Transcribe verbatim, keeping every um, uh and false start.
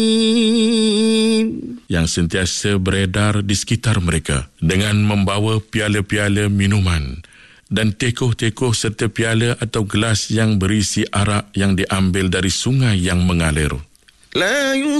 yang sentiasa beredar di sekitar mereka dengan membawa piala-piala minuman dan tekoh-tekoh serta piala atau gelas yang berisi arak yang diambil dari sungai yang mengalir.